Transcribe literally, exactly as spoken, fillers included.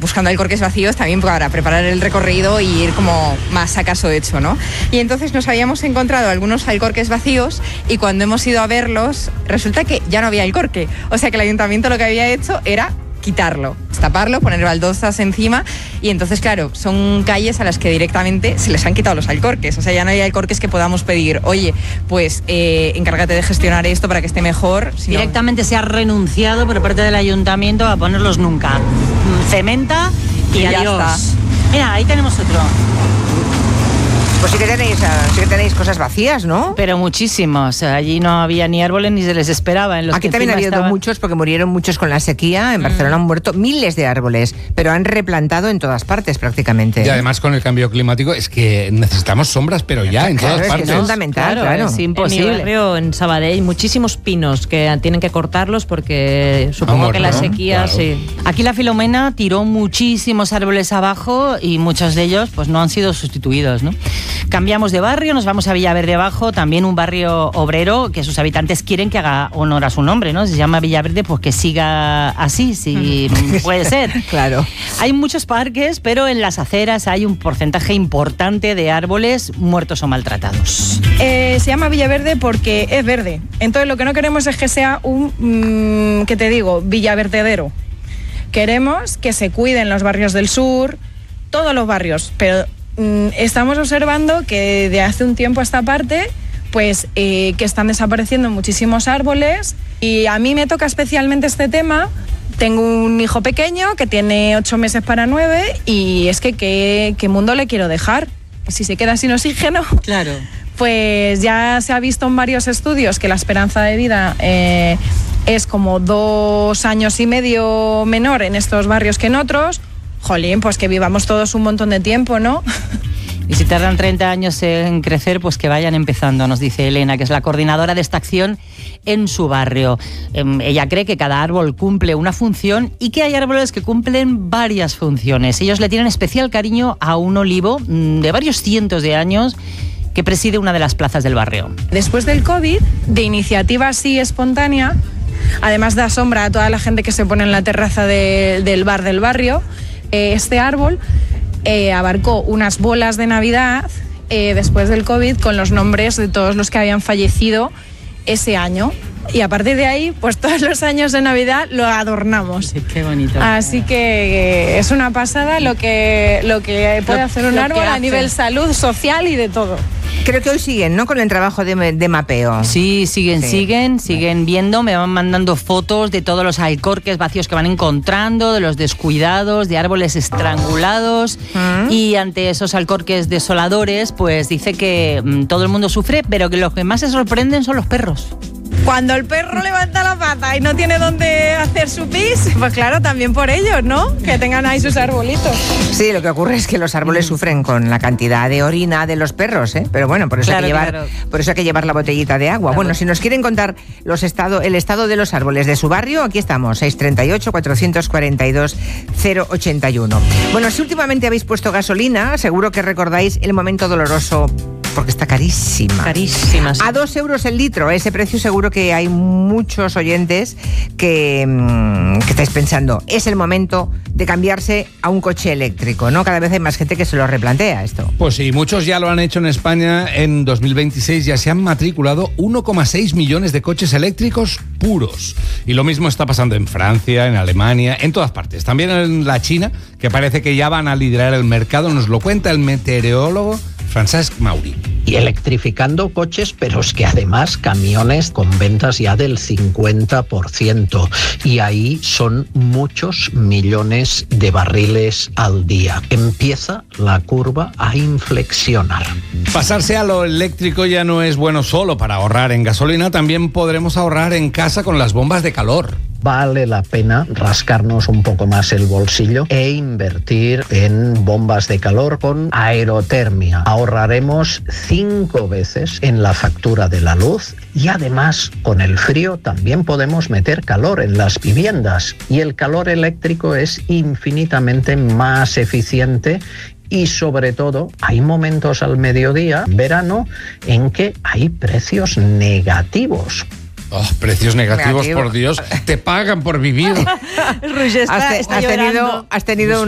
buscando alcorques vacíos también para preparar el recorrido y ir como más a caso hecho, ¿no? Y entonces nos habíamos encontrado algunos alcorques vacíos y cuando hemos ido a verlos resulta que ya no había alcorque. O sea que el ayuntamiento lo que había hecho era quitarlo, taparlo, poner baldosas encima y entonces, claro, son calles a las que directamente se les han quitado los alcorques, o sea, ya no hay alcorques que podamos pedir, oye, pues eh, encárgate de gestionar esto para que esté mejor. Sino... Directamente se ha renunciado por parte del ayuntamiento a ponerlos nunca. Cementa y, y adiós. Ya está. Mira, ahí tenemos otro. Pues sí que tenéis, sí que tenéis cosas vacías, ¿no? Pero muchísimos. Allí no había ni árboles ni se les esperaba. En los Aquí que también ha habido estaba... muchos porque murieron muchos con la sequía. En Barcelona mm. han muerto miles de árboles, pero han replantado en todas partes prácticamente. Y además con el cambio climático es que necesitamos sombras, pero ya en claro, todas es partes. Que es fundamental, claro, claro. Es imposible. En mi barrio, en Sabadell, muchísimos pinos que tienen que cortarlos porque supongo Amor, que la ¿no? sequía, Claro. sí. Aquí la Filomena tiró muchísimos árboles abajo y muchos de ellos pues no han sido sustituidos, ¿no? Cambiamos de barrio, nos vamos a Villaverde Abajo, también un barrio obrero que sus habitantes quieren que haga honor a su nombre, ¿no? Se llama Villaverde, pues que siga así, si puede ser. Claro. Hay muchos parques, pero en las aceras hay un porcentaje importante de árboles muertos o maltratados. Eh, se llama Villaverde porque es verde. Entonces lo que no queremos es que sea un, mmm, ¿qué te digo? Villaverdedero. Queremos que se cuiden los barrios del sur, todos los barrios, pero mmm, estamos observando que de hace un tiempo a esta parte, pues eh, que están desapareciendo muchísimos árboles y a mí me toca especialmente este tema. Tengo un hijo pequeño que tiene ocho meses para nueve y es que ¿qué, qué mundo le quiero dejar? Si se queda sin oxígeno... Claro. Pues ya se ha visto en varios estudios que la esperanza de vida eh, es como dos años y medio menor en estos barrios que en otros. Jolín, pues que vivamos todos un montón de tiempo, ¿no? Y si tardan treinta años en crecer, pues que vayan empezando, nos dice Elena, que es la coordinadora de esta acción en su barrio. Eh, ella cree que cada árbol cumple una función y que hay árboles que cumplen varias funciones. Ellos le tienen especial cariño a un olivo mmm, de varios cientos de años que preside una de las plazas del barrio. Después del COVID, de iniciativa así espontánea, además da sombra a toda la gente que se pone en la terraza de, del bar del barrio, eh, este árbol eh, abarcó unas bolas de Navidad eh, después del COVID con los nombres de todos los que habían fallecido ese año. Y a partir de ahí, pues todos los años de Navidad lo adornamos. Sí, qué bonito. Así que es una pasada lo que, lo que puede Lo- hacer un lo árbol que a hace. nivel salud, social y de todo. Creo que hoy siguen, ¿no? Con el trabajo de, de mapeo. Sí, siguen, Sí. siguen, siguen viendo, me van mandando fotos de todos los alcorques vacíos que van encontrando, de los descuidados, de árboles estrangulados Mm. y ante esos alcorques desoladores, pues dice que mm, todo el mundo sufre, pero que los que más se sorprenden son los perros. Cuando el perro levanta la pata y no tiene dónde hacer su pis, pues claro, también por ellos, ¿no? Que tengan ahí sus arbolitos. Sí, lo que ocurre es que los árboles sufren con la cantidad de orina de los perros, ¿eh? Pero bueno, por eso, Claro, hay que llevar, claro. por eso hay que llevar la botellita de agua. Claro. Bueno, si nos quieren contar los estado, el estado de los árboles de su barrio, aquí estamos, seis treinta y ocho, cuatrocientos cuarenta y dos, cero ochenta y uno. Bueno, si últimamente habéis puesto gasolina, seguro que recordáis el momento doloroso porque está carísima. Carísimas. A dos euros el litro, ese precio seguro que hay muchos oyentes que, mm, que estáis pensando, es el momento de cambiarse a un coche eléctrico, ¿no? Cada vez hay más gente que se lo replantea esto. Pues sí, muchos ya lo han hecho en España. En dos mil veintiséis ya se han matriculado uno coma seis millones de coches eléctricos puros. Y lo mismo está pasando en Francia, en Alemania, en todas partes. También en la China, que parece que ya van a liderar el mercado. Nos lo cuenta el meteorólogo Francesc Mauri. Y electrificando coches, pero es que además camiones con ventas ya del cincuenta por ciento. Y ahí son muchos millones de barriles al día. Empieza la curva a inflexionar. Pasarse a lo eléctrico ya no es bueno solo para ahorrar en gasolina, también podremos ahorrar en casa con las bombas de calor. Vale la pena rascarnos un poco más el bolsillo e invertir en bombas de calor con aerotermia. Ahorraremos cinco veces en la factura de la luz y además con el frío también podemos meter calor en las viviendas y el calor eléctrico es infinitamente más eficiente. Y sobre todo, hay momentos al mediodía, en verano, en que hay precios negativos. Oh, precios negativos, Negativo. por Dios. Te pagan por vivir. Roger está, Has, te- está has llorando. tenido, has tenido